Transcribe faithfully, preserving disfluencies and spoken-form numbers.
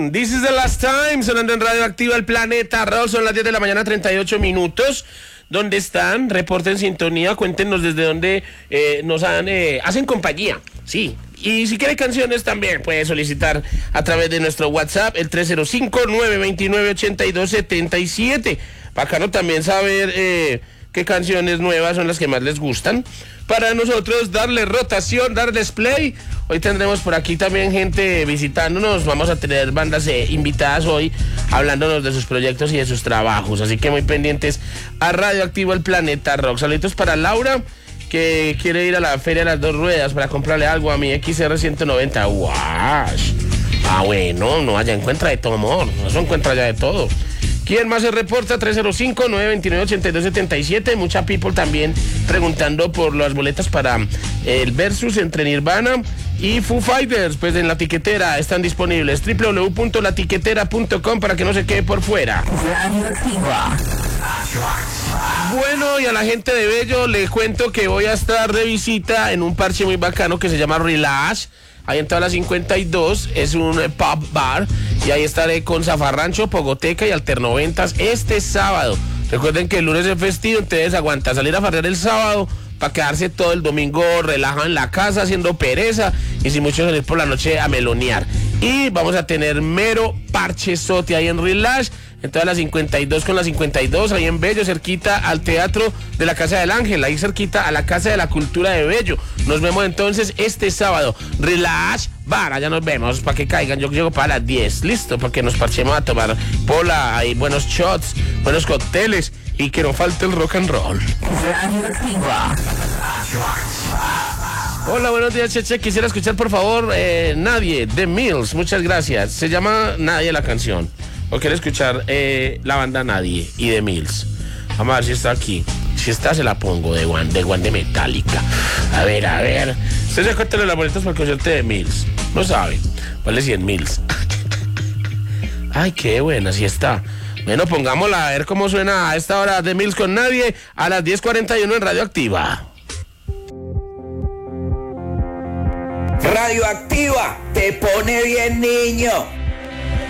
con This is the Last Time, sonando en Radio Activa el Planeta Rock. Son las diez de la mañana, treinta y ocho minutos. ¿Dónde están? Reporten sintonía, cuéntenos desde dónde eh, nos han, eh, hacen compañía. Sí, y si quiere canciones también puede solicitar a través de nuestro WhatsApp, el tres cero cinco, nueve dos nueve, ocho dos siete siete. Bacano también saber eh, qué canciones nuevas son las que más les gustan, para nosotros darle rotación, darles play. Hoy tendremos por aquí también gente visitándonos, vamos a tener bandas eh, invitadas hoy, hablándonos de sus proyectos y de sus trabajos, así que muy pendientes a Radio Activo el Planeta Rock. Saluditos para Laura, que quiere ir a la Feria de las Dos Ruedas para comprarle algo a mi X R ciento noventa. ¡Wow! Ah, bueno, no, allá encuentra de todo, amor, eso encuentra allá de todo. ¿Quién más se reporta? tres cero cinco, nueve dos nueve, ocho dos siete siete. Mucha people también preguntando por las boletas para el versus entre Nirvana y Foo Fighters. Pues en La Tiquetera están disponibles. doble u doble u doble u punto la tiquetera punto com para que no se quede por fuera. Bueno, y a la gente de Bello le cuento que voy a estar de visita en un parche muy bacano que se llama Relax. Ahí en todas las cincuenta y dos, es un pub bar, y ahí estaré con Zafarrancho, Pogoteca y Alternoventas este sábado. Recuerden que el lunes es festivo, entonces aguanta salir a farrear el sábado para quedarse todo el domingo relajado en la casa haciendo pereza, y sin mucho salir por la noche a melonear. Y vamos a tener mero parchezote ahí en Relax, en todas las cincuenta y dos con las cincuenta y dos, ahí en Bello, cerquita al Teatro de la Casa del Ángel, ahí cerquita a la Casa de la Cultura de Bello. Nos vemos entonces este sábado. Relax Bar, allá nos vemos, para que caigan. Yo llego para las diez, listo, para que nos parchemos a tomar pola, hay buenos shots, buenos cócteles, y que no falte el rock and roll. Hola, buenos días, Cheche. Quisiera escuchar, por favor, eh, Nadie, de Mills. Muchas gracias. Se llama Nadie la canción. ¿O quiere escuchar eh, la banda Nadie y de Mills? Vamos a ver si está aquí. Si está, se la pongo de One, de One de Metallica. A ver, a ver. Usted se cuenta las boletas para el concierto de Mills. No sabe. Vale cien Mills. Ay, qué buena, sí está. Bueno, pongámosla a ver cómo suena a esta hora de Mills con Nadie a las diez cuarenta y uno en Radio Activa. Radio Activa te pone bien, niño.